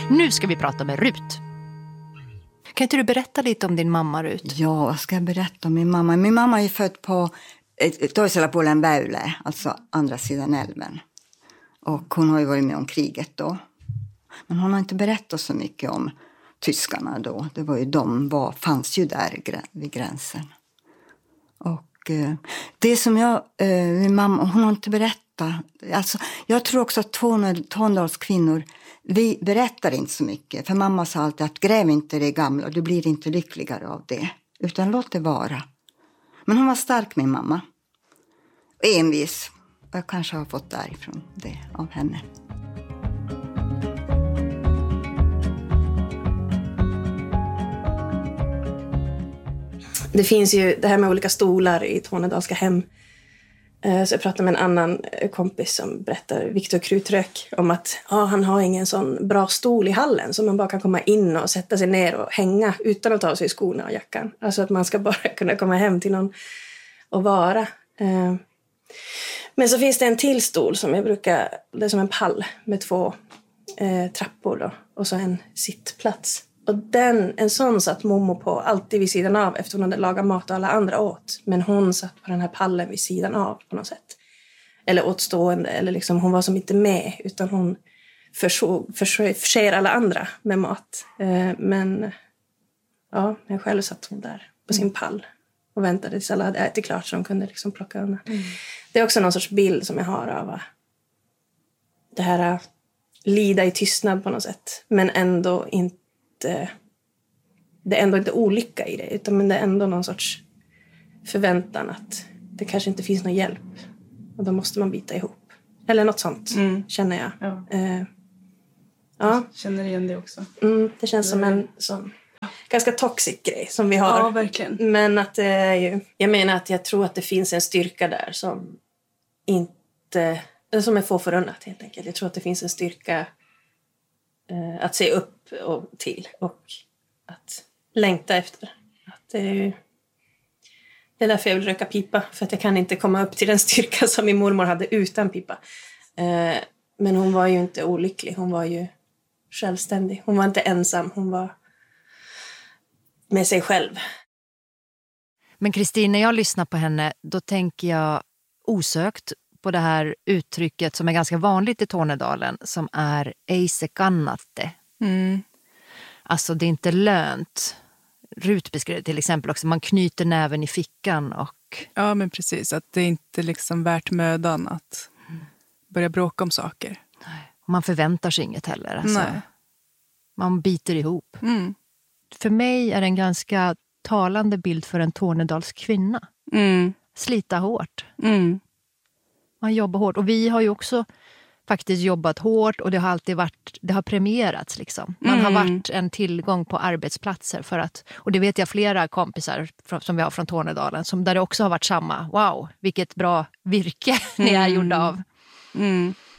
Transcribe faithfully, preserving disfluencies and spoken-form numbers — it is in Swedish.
Nu ska vi prata med Rut. Kan inte du berätta lite om din mamma, Rut? Ja, vad ska jag berätta om min mamma? Min mamma är född på Toisella Väylä, alltså andra sidan älven. Och hon har ju varit med om kriget då. Men hon har inte berättat så mycket om tyskarna då. Det var ju de var, fanns ju där vid gränsen. Och eh, det som jag, eh, min mamma, hon har inte berättat. Alltså, jag tror också att Tornedals kvinnor, vi berättar inte så mycket. För mamma sa alltid att gräv inte det gamla, du blir inte lyckligare av det. Utan låt det vara. Men hon var stark, min mamma. Och envis. Jag kanske har fått därifrån det av henne. Det finns ju det här med olika stolar i tornedalska hem. Så jag pratade med en annan kompis som berättar, Viktor Krutrök, om att ja, han har ingen sån bra stol i hallen som man bara kan komma in och sätta sig ner och hänga utan att ta sig skorna och jackan. Alltså att man ska bara kunna komma hem till någon och vara. Men så finns det en till stol som jag brukar, det är som en pall med två eh, trappor då, och så en sittplats. Och den, en sån satt Momo på alltid vid sidan av efter hon hade lagat mat och alla andra åt. Men hon satt på den här pallen vid sidan av på något sätt. Eller åtstående, eller liksom hon var som inte med utan hon försåg, försåg, förser alla andra med mat. Eh, men ja, jag själv satt hon där på sin pall och väntade tills alla hade ätit klart så de kunde liksom plocka undan. Mm. Det är också någon sorts bild som jag har av det här lida i tystnad på något sätt. Men ändå inte, det är ändå inte olycka i det. Utan men det är ändå någon sorts förväntan att det kanske inte finns någon hjälp. Och då måste man bita ihop. Eller något sånt, mm. känner jag. Ja. Eh, ja. Jag känner igen det också. Mm, det känns som en sån ganska toxic grej som vi har. Ja, verkligen. Men att det är ju, jag menar att jag tror att det finns en styrka där som inte, som är få förunnat helt enkelt. Jag tror att det finns en styrka eh, att se upp och till och att längta efter. Att det är ju, det är därför jag vill röka pipa, för att jag kan inte komma upp till den styrka som min mormor hade utan pipa. Eh, men hon var ju inte olycklig, hon var ju självständig. Hon var inte ensam, hon var med sig själv. Men Kristin, när jag lyssnar på henne, då tänker jag osökt på det här uttrycket som är ganska vanligt i Tornedalen, som är eise kannatte. Mm. Alltså det är inte lönt. Rut beskrev till exempel också, man knyter näven i fickan och... Ja, men precis. Att det är inte liksom värt mödan att mm. börja bråka om saker. Nej. Man förväntar sig inget heller. Alltså. Nej. Man biter ihop. Mm. För mig är det en ganska talande bild för en Tornedals kvinna. Mm. Slita hårt. Mm. Man jobbar hårt. Och vi har ju också faktiskt jobbat hårt och det har alltid varit, det har premierats liksom. Man Mm. har varit en tillgång på arbetsplatser för att, och det vet jag flera kompisar som vi har från Tornedalen, som där det också har varit samma, wow, vilket bra virke ni är gjorda av. Mm.